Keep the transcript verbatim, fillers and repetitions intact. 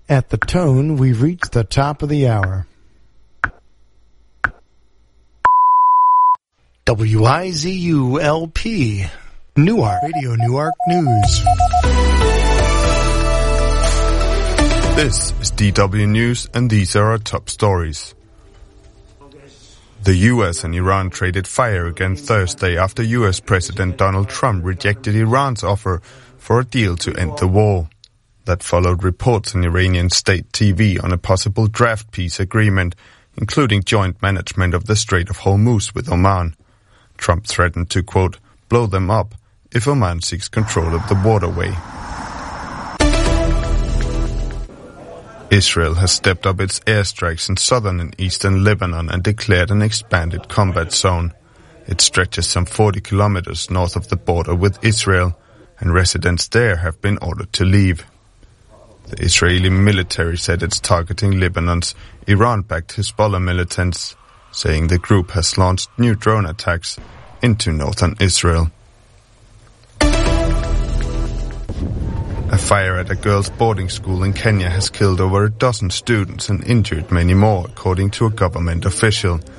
At the tone, we've reached the top of the hour. W I Z U L P, Newark, Radio Newark News. This is D W News, and these are our top stories. The U S and Iran traded fire again Thursday after U S President Donald Trump rejected Iran's offer for a deal to end the war. That followed reports on Iranian state T V on a possible draft peace agreement, including joint management of the Strait of Hormuz with Oman. Trump threatened to, quote, blow them up if Oman seeks control of the waterway. Israel has stepped up its airstrikes in southern and eastern Lebanon and declared an expanded combat zone. It stretches some forty kilometers north of the border with Israel, and residents there have been ordered to leave. The Israeli military said it's targeting Lebanon's Iran-backed Hezbollah militants, saying the group has launched new drone attacks into northern Israel. A fire at a girls' boarding school in Kenya has killed over a dozen students and injured many more, according to a government official.